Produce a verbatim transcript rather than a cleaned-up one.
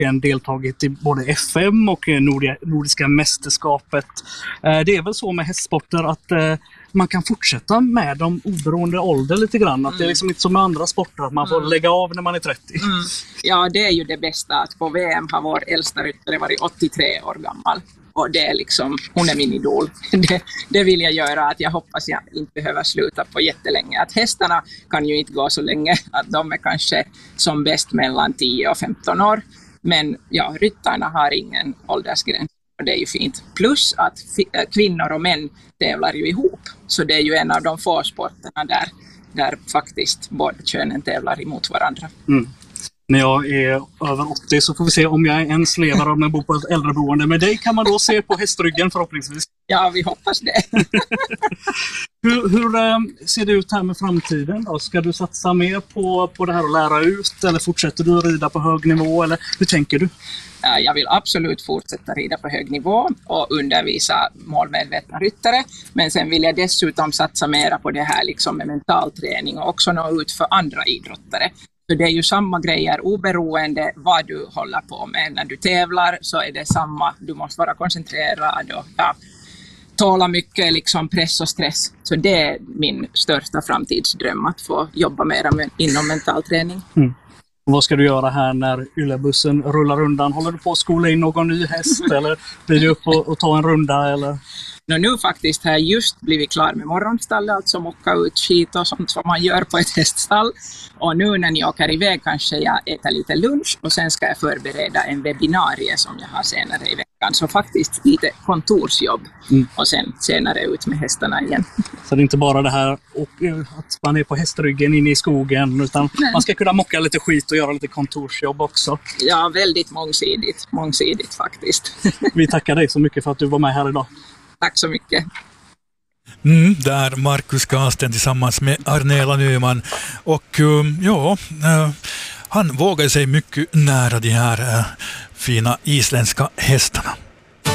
deltagit i både F M och Nordiska mästerskapet. Det är väl så med hästsporter att man kan fortsätta med dem oberoende ålder lite grann. Att det är liksom inte som med andra sporter att man får lägga av när man är trettio. Mm. Ja, det är ju det bästa att på V M har vår äldsta ryttare varit åttiotre år gammal. Och det är liksom, hon är min idol. Det, det vill jag göra, att jag hoppas jag inte behöver sluta på jättelänge. Att hästarna kan ju inte gå så länge, att de är kanske som bäst mellan tio och femton år. Men ja, ryttarna har ingen åldersgräns och det är ju fint. Plus att f- kvinnor och män tävlar ju ihop. Så det är ju en av de få sporterna där, där faktiskt båda könen tävlar emot varandra. Mm. När jag är över åttio så får vi se om jag ens lever om jag bor på ett äldreboende. Men dig kan man då se på hästryggen förhoppningsvis. Ja, vi hoppas det. hur hur ser det ut här med framtiden då? Ska du satsa mer på, på det här att lära ut? Eller fortsätter du att rida på hög nivå? Eller hur tänker du? Jag vill absolut fortsätta rida på hög nivå och undervisa målmedvetna ryttare. Men sen vill jag dessutom satsa mera på det här liksom med mental träning och också nå ut för andra idrottare. Så det är ju samma grejer oberoende vad du håller på med. När du tävlar så är det samma. Du måste vara koncentrerad och ja, tåla mycket liksom press och stress. Så det är min största framtidsdröm att få jobba mer med, inom mental träning. Mm. Vad ska du göra här när yllebussen rullar undan? Håller du på att skola in någon ny häst eller blir du upp och, och ta en runda? Eller? No, nu faktiskt har jag just blivit klar med morgonstallet, alltså mocka ut skit och sånt som man gör på ett häststall. Och nu när ni åker iväg kanske jag äter lite lunch och sen ska jag förbereda en webbinarie som jag har senare i veckan. Så faktiskt lite kontorsjobb mm. och sen senare ut med hästarna igen. Så det är inte bara det här och, att man är på hästryggen inne i skogen utan Nej. Man ska kunna mocka lite skit och göra lite kontorsjobb också. Ja, väldigt mångsidigt, mångsidigt faktiskt. Vi tackar dig så mycket för att du var med här idag. Tack så mycket. Mm, där Markus Karlsten tillsammans med Arnela Nyman. Och um, ja, uh, han vågar sig mycket nära de här uh, fina isländska hästarna.